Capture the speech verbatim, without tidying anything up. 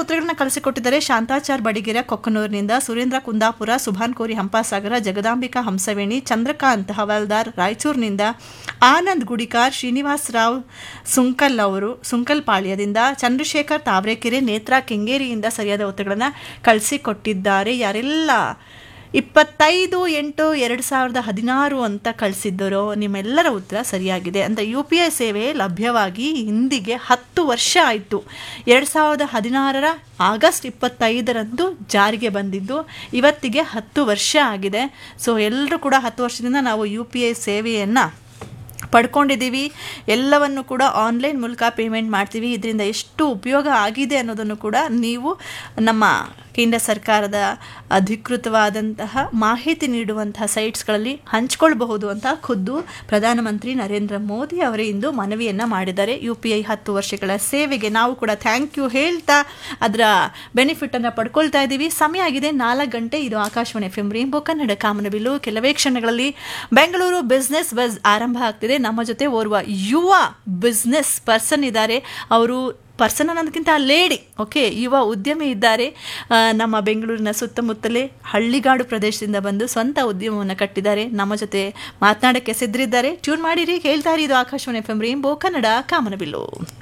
ಉತ್ತರಗಳನ್ನ ಕಳಿಸಿಕೊಟ್ಟಿದ್ದಾರೆ ಶಾಂತಾಚಾರ್ ಬಡಿಗೆರೆ ಕೊಕ್ಕನೂರಿನಿಂದ, ಸುರೇಂದ್ರ ಕುಂದಾಪುರ, ಸುಭಾನ್ ಕೋರಿ ಹಂಪಾಸಾಗರ, ಜಗದಾಂಬಿಕಾ ಹಂಸವೇಣಿ, ಚಂದ್ರಕಾಂತ್ ಹವಾಲ್ದಾರ್ ರಾಯಚೂರಿನಿಂದ, ಆನಂದ್ ಗುಡಿಕಾರ್, ಶ್ರೀನಿವಾಸ್ ರಾವ್ ಸುಂಕಲ್ ಅವರು ಸುಂಕಲ್ಪಾಳ್ಯದಿಂದ, ಚಂದ್ರಶೇಖರ್ ತಾವರೆಕೆರೆ, ನೇತ್ರಾ ಕೆಂಗೇರಿಯಿಂದ ಸರಿಯಾದ ಉತ್ತರಗಳನ್ನು ಕಳಿಸಿಕೊಟ್ಟಿದ್ದಾರೆ. ಯಾರೆಲ್ಲ ಇಪ್ಪತ್ತೈದು ಎಂಟು ಎರಡು ಸಾವಿರದ ಹದಿನಾರು ಅಂತ ಕಳಿಸಿದ್ದರೋ ನಿಮ್ಮೆಲ್ಲರ ಉತ್ತರ ಸರಿಯಾಗಿದೆ. ಅಂತ ಯು ಪಿ ಐ ಸೇವೆ ಲಭ್ಯವಾಗಿ ಇಂದಿಗೆ ಹತ್ತು ವರ್ಷ ಆಯಿತು. ಎರಡು ಸಾವಿರದ ಹದಿನಾರರ ಆಗಸ್ಟ್ ಇಪ್ಪತ್ತೈದರಂದು ಜಾರಿಗೆ ಬಂದಿದ್ದು ಇವತ್ತಿಗೆ ಹತ್ತು ವರ್ಷ ಆಗಿದೆ. ಸೊ ಎಲ್ಲರೂ ಕೂಡ ಹತ್ತು ವರ್ಷದಿಂದ ನಾವು ಯು ಪಿ ಐ ಸೇವೆಯನ್ನು ಪಡ್ಕೊಂಡಿದ್ದೀವಿ. ಎಲ್ಲವನ್ನು ಕೂಡ ಆನ್ಲೈನ್ ಮೂಲಕ ಪೇಮೆಂಟ್ ಮಾಡ್ತೀವಿ. ಇದರಿಂದ ಎಷ್ಟು ಉಪಯೋಗ ಆಗಿದೆ ಅನ್ನೋದನ್ನು ಕೂಡ ನೀವು ನಮ್ಮ ಕೇಂದ್ರ ಸರ್ಕಾರದ ಅಧಿಕೃತವಾದಂತಹ ಮಾಹಿತಿ ನೀಡುವಂತಹ ಸೈಟ್ಸ್ಗಳಲ್ಲಿ ಹಂಚ್ಕೊಳ್ಬಹುದು ಅಂತ ಖುದ್ದು ಪ್ರಧಾನಮಂತ್ರಿ ನರೇಂದ್ರ ಮೋದಿ ಅವರೇ ಇಂದು ಮನವಿಯನ್ನು ಮಾಡಿದ್ದಾರೆ. ಯು ಪಿ ಐ ಹತ್ತು ವರ್ಷಗಳ ಸೇವೆಗೆ ನಾವು ಕೂಡ ಥ್ಯಾಂಕ್ ಯು ಹೇಳ್ತಾ ಅದರ ಬೆನಿಫಿಟನ್ನು ಪಡ್ಕೊಳ್ತಾ ಇದ್ದೀವಿ. ಸಮಯ ಆಗಿದೆ ನಾಲ್ಕು ಗಂಟೆ. ಇದು Akashvani F M rainbow Kannada ಕಾಮನಬಿಲ್ಲು. ಕೆಲವೇ ಕ್ಷಣಗಳಲ್ಲಿ ಬೆಂಗಳೂರು ಬಿಸ್ನೆಸ್ ಬಸ್ ಆರಂಭ ಆಗ್ತಿದೆ. ನಮ್ಮ ಜೊತೆ ಓರ್ವ ಯುವ ಬಿಸ್ನೆಸ್ ಪರ್ಸನ್ ಇದ್ದಾರೆ. ಅವರು ಪರ್ಸನ್ ಅನ್ನೋದಕ್ಕಿಂತ ಲೇಡಿ, ಓಕೆ, ಯುವ ಉದ್ಯಮಿ ಇದ್ದಾರೆ. ನಮ್ಮ ಬೆಂಗಳೂರಿನ ಸುತ್ತಮುತ್ತಲೇ ಹಳ್ಳಿಗಾಡು ಪ್ರದೇಶದಿಂದ ಬಂದು ಸ್ವಂತ ಉದ್ಯಮವನ್ನು ಕಟ್ಟಿದ್ದಾರೆ. ನಮ್ಮ ಜೊತೆ ಮಾತನಾಡೋಕ್ಕೆ ಸಿದ್ಧರಿದ್ದಾರೆ. ಟ್ಯೂನ್ ಮಾಡಿರಿ, ಕೇಳ್ತಾರೆ. ಇದು Akashvani F M rainbow Kannada ಕಾಮನಬಿಲ್ಲು.